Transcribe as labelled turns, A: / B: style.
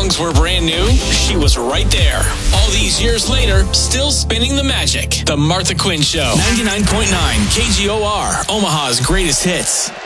A: songs were brand new, she was right there. All these years later, still spinning the magic. The Martha Quinn Show. 99.9 KGOR, Omaha's greatest hits.